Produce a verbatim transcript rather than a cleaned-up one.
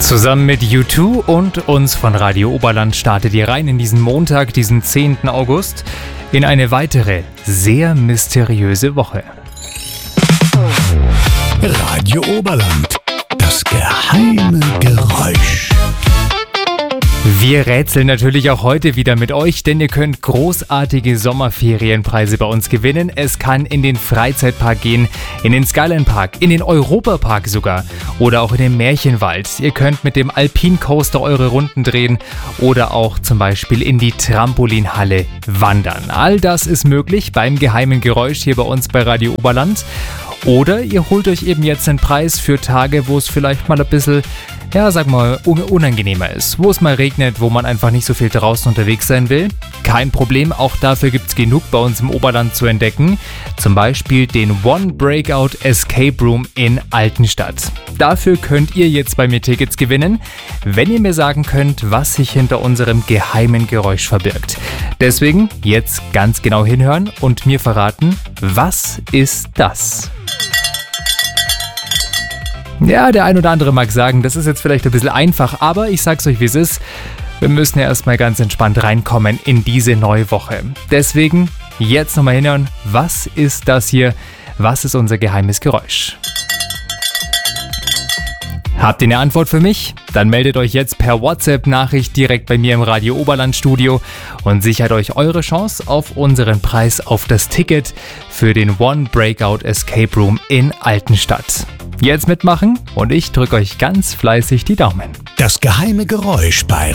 Zusammen mit U zwei und uns von Radio Oberland startet ihr rein in diesen Montag, diesen zehnten August, in eine weitere, sehr mysteriöse Woche. Radio Oberland, das geheime Geräusch. Wir rätseln natürlich auch heute wieder mit euch, denn ihr könnt großartige Sommerferienpreise bei uns gewinnen. Es kann in den Freizeitpark gehen, in den Skyline Park, in den Europapark sogar oder auch in den Märchenwald. Ihr könnt mit dem Alpine Coaster eure Runden drehen oder auch zum Beispiel in die Trampolinhalle wandern. All das ist möglich beim geheimen Geräusch hier bei uns bei Radio Oberland. Oder ihr holt euch eben jetzt einen Preis für Tage, wo es vielleicht mal ein bisschen, ja, sag mal, unangenehmer ist. Wo es mal regnet, wo man einfach nicht so viel draußen unterwegs sein will. Kein Problem, auch dafür gibt es genug bei uns im Oberland zu entdecken. Zum Beispiel den One Breakout Escape Room in Altenstadt. Dafür könnt ihr jetzt bei mir Tickets gewinnen, wenn ihr mir sagen könnt, was sich hinter unserem geheimen Geräusch verbirgt. Deswegen jetzt ganz genau hinhören und mir verraten, was ist das? Ja, der ein oder andere mag sagen, das ist jetzt vielleicht ein bisschen einfach, aber ich sag's euch, wie es ist. Wir müssen ja erstmal ganz entspannt reinkommen in diese neue Woche. Deswegen jetzt nochmal hinhören, was ist das hier? Was ist unser geheimes Geräusch? Habt ihr eine Antwort für mich? Dann meldet euch jetzt per WhatsApp-Nachricht direkt bei mir im Radio Oberland Studio und sichert euch eure Chance auf unseren Preis auf das Ticket für den One Breakout Escape Room in Altenstadt. Jetzt mitmachen und ich drücke euch ganz fleißig die Daumen. Das geheime Geräusch bei